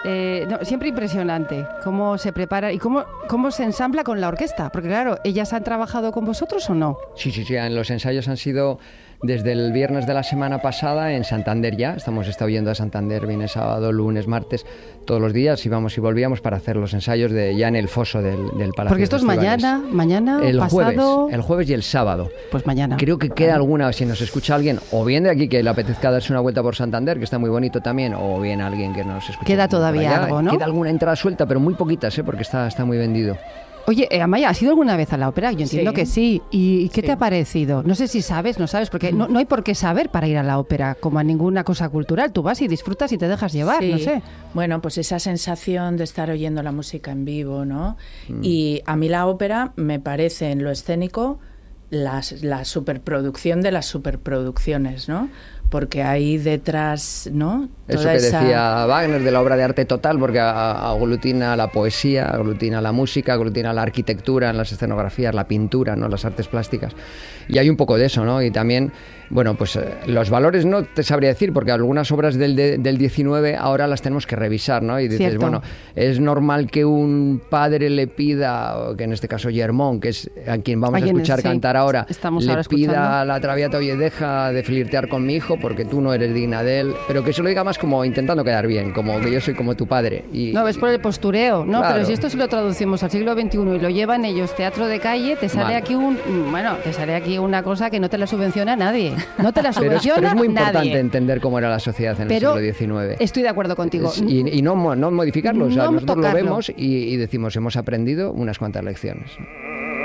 No, siempre impresionante cómo se prepara y cómo se ensambla con la orquesta. Porque claro, ¿ellas han trabajado con vosotros o no? Sí, los ensayos han sido desde el viernes de la semana pasada en Santander ya. Estado yendo a Santander, viene sábado, lunes, martes, todos los días íbamos y volvíamos para hacer los ensayos ya en el foso del Palacio. Porque esto es mañana, pasado... El jueves y el sábado. Pues mañana. Creo que queda alguna, si nos escucha alguien, o bien de aquí que le apetezca darse una vuelta por Santander, que está muy bonito también, o bien alguien que nos escucha. Queda todavía algo, ¿no? Queda alguna entrada suelta, pero muy poquitas, porque está muy vendido. Oye, Amaya, ¿has ido alguna vez a la ópera? Yo entiendo que sí. ¿Y qué te ha parecido? No sé si sabes, no sabes, porque no hay por qué saber para ir a la ópera, como a ninguna cosa cultural. Tú vas y disfrutas y te dejas llevar, no sé. Bueno, pues esa sensación de estar oyendo la música en vivo, ¿no? Y a mí la ópera me parece en lo escénico la superproducción de las superproducciones, ¿no? Porque ahí detrás, ¿no? Eso que decía Wagner de la obra de arte total, porque aglutina la poesía, aglutina la música, aglutina la arquitectura en las escenografías, la pintura, ¿no? Las artes plásticas. Y hay un poco de eso, ¿no? Y también, bueno, pues los valores no te sabría decir, porque algunas obras del 19 ahora las tenemos que revisar, ¿no? Y dices, bueno, es normal que un padre le pida, que en este caso Germón, que es a quien vamos a escuchar cantar ahora, le pida a la Traviata, oye, deja de flirtear con mi hijo porque tú no eres digna de él, pero que se lo diga más como intentando quedar bien, como que yo soy como tu padre. No, es por el postureo, ¿no? Claro. Pero si esto se lo traducimos al siglo XXI y lo llevan ellos teatro de calle, te sale aquí una cosa que no te la subvenciona nadie. No te la subvenciona pero es muy importante nadie. Entender cómo era la sociedad en el siglo XIX. Estoy de acuerdo contigo. Y no modificarlo. O sea, nosotros tocarlo. lo vemos y decimos, hemos aprendido unas cuantas lecciones.